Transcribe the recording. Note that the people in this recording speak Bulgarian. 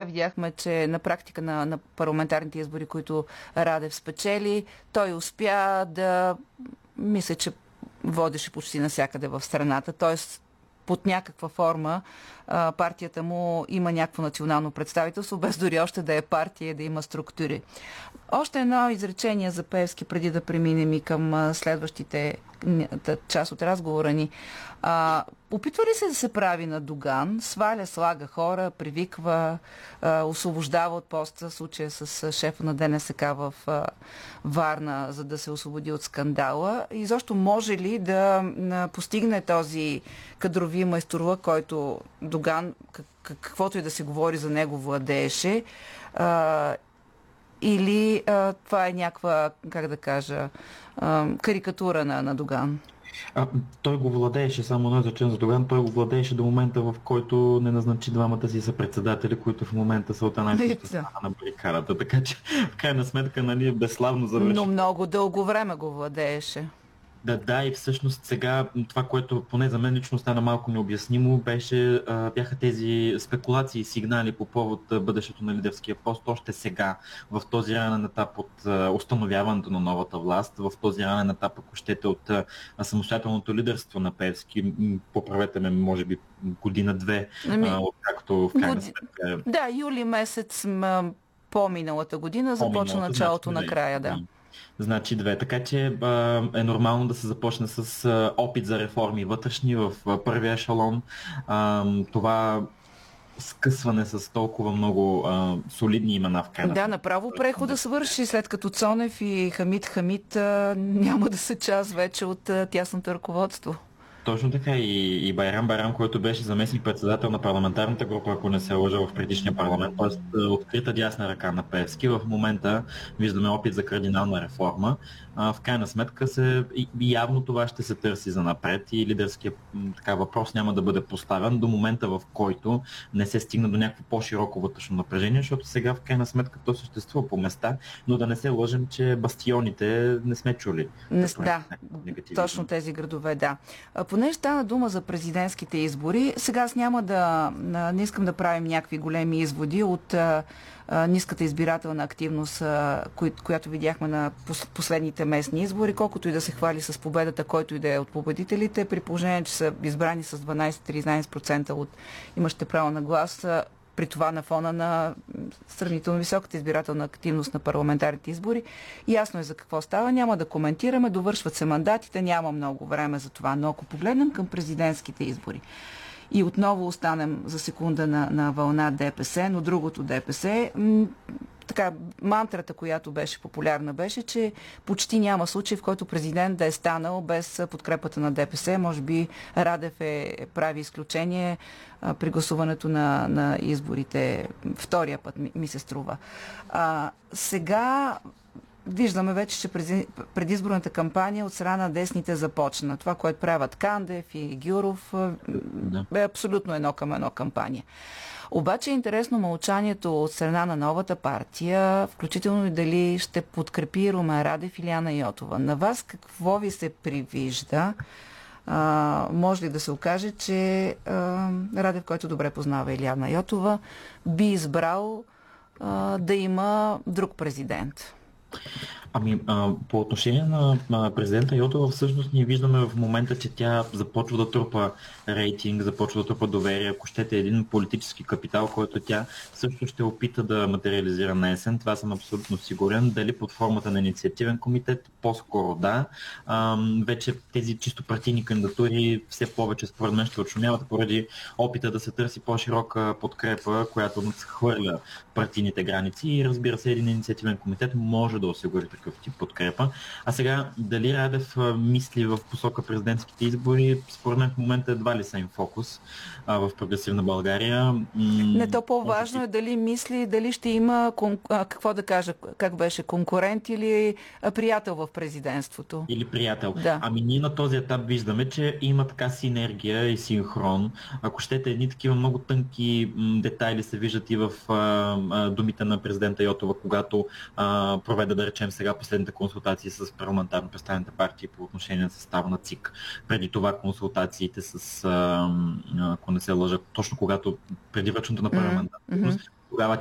видяхме, че на практика на парламентарните избори, които Радев спечели, той успя да, мисля, че водеше почти навсякъде в страната. Тоест, под някаква форма партията му има някакво национално представителство, без дори още да е партия, да има структури. Още едно изречение за Пеевски, преди да преминем и към следващите част от разговора ни. Опитва ли се да се прави на Доган? Сваля, слага хора, привиква, освобождава от поста, случая с шефа на ДНСК в Варна, за да се освободи от скандала. И защо може ли да постигне този кадрови майсторлък, който Доган, каквото и да се говори за него, владееше? Или това е някаква, как да кажа, карикатура на Доган? Той го владееше, само не зачем за Доган, той го владееше до момента, в който не назначи двамата си съпредседатели, които в момента са от една и съща страна на барикадата. Така че, в крайна сметка, нали, безславно завърши. Но много дълго време го владееше. Да, и всъщност сега това, което поне за мен лично стана малко необяснимо, бяха тези спекулации и сигнали по повод бъдещето на лидерския пост още сега, в този ранен етап от установяването на новата власт, в този ранен етап, ако щете, от самостоятелното лидерство на Пеевски. Поправете ме, може би година-две, откакто в крайна сметка... Да, юли месец по-миналата година започна началото на края, да. Значи 2. Така че е нормално да се започне с опит за реформи вътрешни в първия ешалон. Това скъсване с толкова много солидни имена в крайна. Да, направо прехода свърши, след като Цонев и Хамид няма да са част вече от тясното ръководство. Точно така, и Байрам Байрам, който беше заместник председател на парламентарната група, ако не се лъжа, в предишния парламент, т.е. открита дясна ръка на Пеевски. В момента виждаме опит за кардинална реформа. В крайна сметка явно това ще се търси за напред и лидерския въпрос няма да бъде поставен до момента, в който не се стигна до някакво по-широко вътрешно напрежение, защото сега в крайна сметка то съществува по места, но да не се лъжем, че бастионите не сме чули. Да, точно тези градове, да. Понеже стана дума за президентските избори, сега аз не искам да правим някакви големи изводи от ниската избирателна активност, която видяхме на последните местни избори, колкото и да се хвали с победата, който и да е от победителите, при положение, че са избрани с 12-13% от имащите право на глас, при това на фона на сравнително високата избирателна активност на парламентарните избори. Ясно е за какво става. Няма да коментираме. Довършват се мандатите. Няма много време за това. Но ако погледнем към президентските избори и отново останем за секунда на вълна ДПС, но другото ДПС, мантрата, която беше популярна, беше, че почти няма случай, в който президент да е станал без подкрепата на ДПС. Може би Радев прави изключение при гласуването на изборите. Втория път ми се струва. Сега виждаме вече, че предизборната кампания от страна на десните започна. Това, което правят Кандев и Гюров, е абсолютно едно към едно кампания. Обаче е интересно мълчанието от страна на новата партия, включително и дали ще подкрепи Румен Радев или Ана Йотова. На вас какво ви се привижда? Може ли да се окаже, че Радев, който добре познава Илияна Йотова, би избрал да има друг президент? По отношение на президента Йотова, всъщност ние виждаме в момента, че тя започва да трупа рейтинг, започва да трупа доверие, ако щете един политически капитал, който тя също ще опита да материализира на есен. Това съм абсолютно сигурен. Дали под формата на инициативен комитет? По-скоро да. Вече тези чисто партийни кандидатури все повече според мен ще отшумяват поради опита да се търси по-широка подкрепа, която надхвърля партийните граници и разбира се, един инициативен комитет може да осигури такъв тип подкрепа. А сега, дали Радев мисли в посока президентските избори, според мен в момента едва ли са им фокус в прогресивна България. Не, то по-важно е дали мисли, дали ще има, какво да кажа, как беше, конкурент или приятел в президентството. Или приятел. Да. Ние на този етап виждаме, че има така синергия и синхрон. Ако щете, едни такива много тънки детайли се виждат и в думите на президента Йотова, когато проведе, да речем сега, последните консултации с парламентарно представените партии по отношение на състава на ЦИК. Преди това консултациите с, ако не се лъжа, точно когато преди връчването на парламентарно, тогава